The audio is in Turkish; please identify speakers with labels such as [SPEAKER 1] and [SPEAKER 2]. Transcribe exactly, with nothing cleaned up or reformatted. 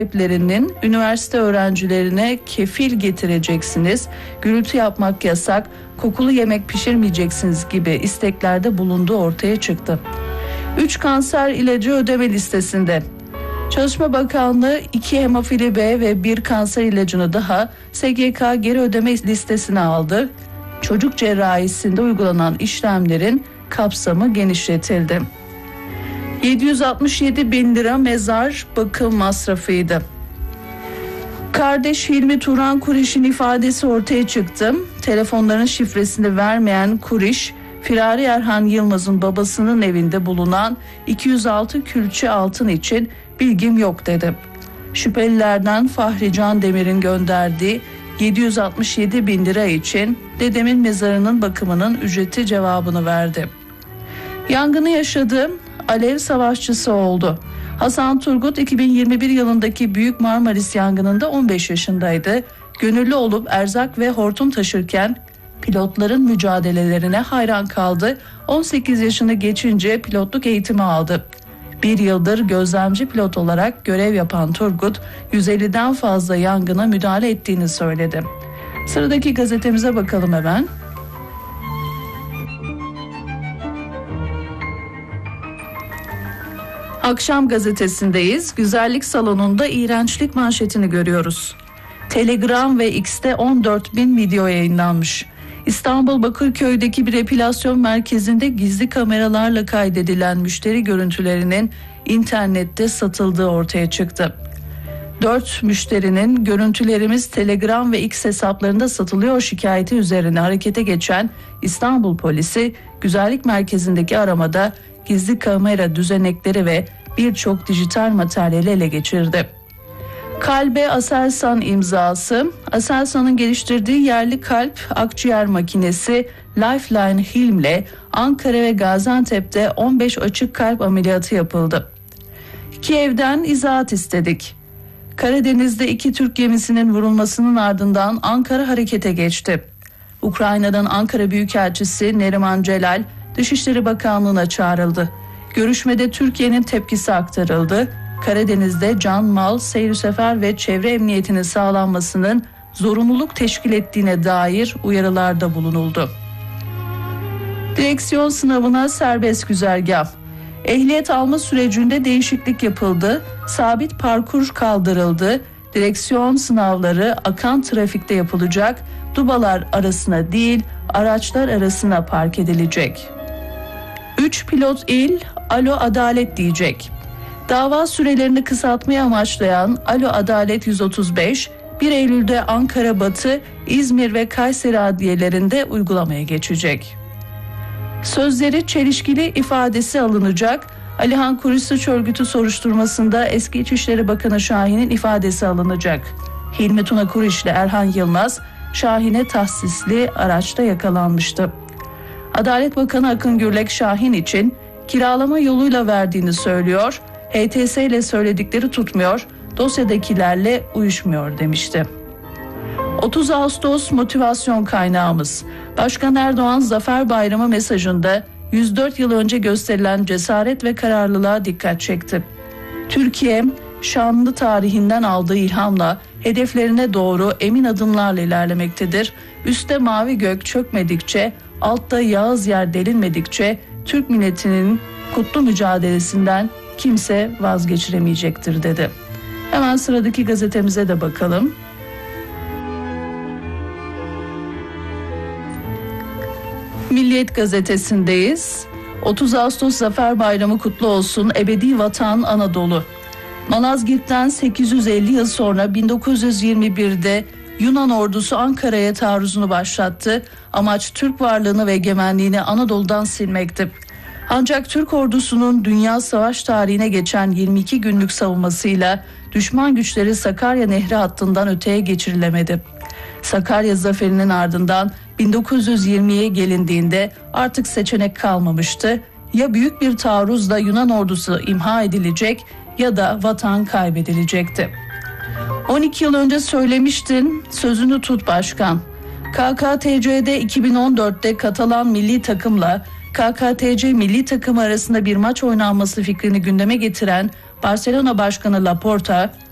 [SPEAKER 1] sahiplerinin üniversite öğrencilerine kefil getireceksiniz, gürültü yapmak yasak, kokulu yemek pişirmeyeceksiniz gibi isteklerde bulunduğu ortaya çıktı. üç kanser ilacı ödeme listesinde. Çalışma Bakanlığı iki hemofili B ve bir kanser ilacını daha S G K geri ödeme listesine aldı. Çocuk cerrahisinde uygulanan işlemlerin kapsamı genişletildi. yedi yüz altmış yedi bin lira mezar bakım masrafıydı. Kardeş Hilmi Turan Kuriş'in ifadesi ortaya çıktı. Telefonların şifresini vermeyen Kuriş, Firari Erhan Yılmaz'ın babasının evinde bulunan iki yüz altı külçe altın için bilgim yok dedi. Şüphelilerden Fahri Can Demir'in gönderdiği yedi yüz altmış yedi bin lira için dedemin mezarının bakımının ücreti cevabını verdi. Yangını yaşadı, alev savaşçısı oldu. Hasan Turgut iki bin yirmi bir yılındaki Büyük Marmaris yangınında on beş yaşındaydı. Gönüllü olup erzak ve hortum taşırken pilotların mücadelelerine hayran kaldı. on sekiz yaşını geçince pilotluk eğitimi aldı. Bir yıldır gözlemci pilot olarak görev yapan Turgut, yüz elliden fazla yangına müdahale ettiğini söyledi. Sıradaki gazetemize bakalım hemen. Akşam gazetesindeyiz. Güzellik salonunda iğrençlik manşetini görüyoruz. Telegram ve X'te on dört bin video yayınlanmış. İstanbul Bakırköy'deki bir epilasyon merkezinde gizli kameralarla kaydedilen müşteri görüntülerinin internette satıldığı ortaya çıktı. Dört müşterinin görüntülerimiz Telegram ve X hesaplarında satılıyor şikayeti üzerine harekete geçen İstanbul polisi güzellik merkezindeki aramada gizli kamera düzenekleri ve birçok dijital materyali ele geçirdi. Kalbe Aselsan imzası. Aselsan'ın geliştirdiği yerli kalp akciğer makinesi Lifeline Hilm'le Ankara ve Gaziantep'te on beş açık kalp ameliyatı yapıldı. Kiev'den izahat istedik. Karadeniz'de iki Türk gemisinin vurulmasının ardından Ankara harekete geçti. Ukrayna'dan Ankara Büyükelçisi Neriman Celal Dışişleri Bakanlığı'na çağrıldı. Görüşmede Türkiye'nin tepkisi aktarıldı. Karadeniz'de can, mal, seyir sefer ve çevre emniyetinin sağlanmasının zorunluluk teşkil ettiğine dair uyarılarda bulunuldu. Direksiyon sınavına serbest güzergah. Ehliyet alma sürecinde değişiklik yapıldı. Sabit parkur kaldırıldı. Direksiyon sınavları akan trafikte yapılacak. Dubalar arasına değil, araçlar arasına park edilecek. üç pilot il Alo Adalet diyecek. Dava sürelerini kısaltmayı amaçlayan Alo Adalet yüz otuz beş, bir Eylül'de Ankara Batı, İzmir ve Kayseri adliyelerinde uygulamaya geçecek. Sözleri çelişkili ifadesi alınacak. Alihan Kuruş Suç Örgütü soruşturmasında eski İçişleri Bakanı Şahin'in ifadesi alınacak. Hilmi Tuna Kuruş ile Erhan Yılmaz, Şahin'e tahsisli araçta yakalanmıştı. Adalet Bakanı Akın Gürlek Şahin için kiralama yoluyla verdiğini söylüyor. H T S ile söyledikleri tutmuyor, dosyadakilerle uyuşmuyor demişti. otuz Ağustos motivasyon kaynağımız. Başkan Erdoğan Zafer Bayramı mesajında yüz dört yıl önce gösterilen cesaret ve kararlılığa dikkat çekti. Türkiye, şanlı tarihinden aldığı ilhamla hedeflerine doğru emin adımlarla ilerlemektedir. Üste mavi gök çökmedikçe, altta yağız yer delinmedikçe Türk milletinin kutlu mücadelesinden kimse vazgeçiremeyecektir dedi. Hemen sıradaki gazetemize de bakalım. Milliyet gazetesindeyiz. otuz Ağustos Zafer Bayramı kutlu olsun. Ebedi vatan Anadolu. Malazgirt'ten sekiz yüz elli yıl sonra bin dokuz yüz yirmi birde Yunan ordusu Ankara'ya taarruzunu başlattı. Amaç Türk varlığını ve egemenliğini Anadolu'dan silmekti. Ancak Türk ordusunun dünya savaş tarihine geçen yirmi iki günlük savunmasıyla düşman güçleri Sakarya Nehri hattından öteye geçirilemedi. Sakarya zaferinin ardından bin dokuz yüz yirmiye gelindiğinde artık seçenek kalmamıştı. Ya büyük bir taarruzla Yunan ordusu imha edilecek ya da vatan kaybedilecekti. on iki yıl önce söylemiştin, sözünü tut başkan. K K T C'de iki bin on dörtte Katalan milli takımla K K T C milli takımı arasında bir maç oynanması fikrini gündeme getiren Barcelona Başkanı Laporta,